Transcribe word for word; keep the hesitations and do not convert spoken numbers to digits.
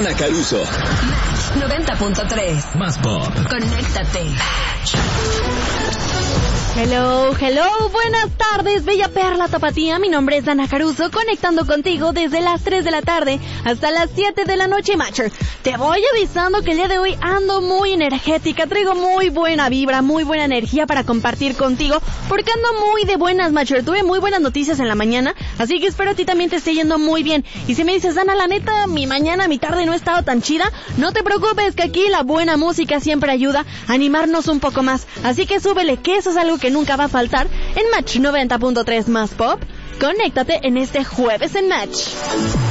Dana Caruso. Match noventa punto tres. Más pop. Conéctate. Hello, hello, buenas tardes, bella perla tapatía. Mi nombre es Dana Caruso, conectando contigo desde las tres de la tarde hasta las siete de la noche, Matcher. Te voy avisando que el día de hoy ando muy energética, traigo muy buena vibra, muy buena energía para compartir contigo, porque ando muy de buenas, Matcher. Tuve muy buenas noticias en la mañana, así que espero a ti también te esté yendo muy bien. Y si me dices, Dana, la neta, mi mañana, mi tarde no ha estado tan chida, no te preocupes, que aquí la buena música siempre ayuda a animarnos un poco más. Así que súbele, que eso es algo que nunca va a faltar en Match noventa punto tres Más Pop. Conéctate en este jueves en Match.